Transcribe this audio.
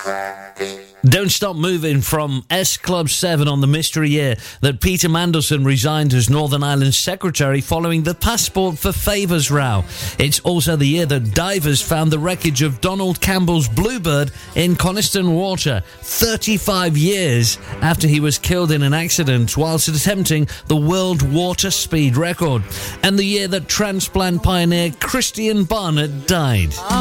Don't Stop Moving from S Club 7 on the mystery year that Peter Mandelson resigned as Northern Ireland Secretary following the Passport for Favours row. It's also the year that divers found the wreckage of Donald Campbell's Bluebird in Coniston Water, 35 years after he was killed in an accident whilst attempting the world water speed record. And the year that transplant pioneer Christian Barnett died.